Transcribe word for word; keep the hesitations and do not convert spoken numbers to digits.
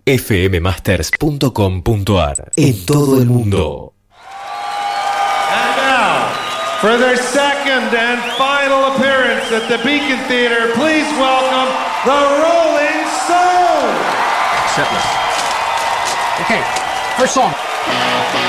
f m masters punto com punto a r. En todo el mundo. And now, for their second and final appearance at the Beacon Theater, please welcome the Rolling Stones. Shitless. Okay, first song.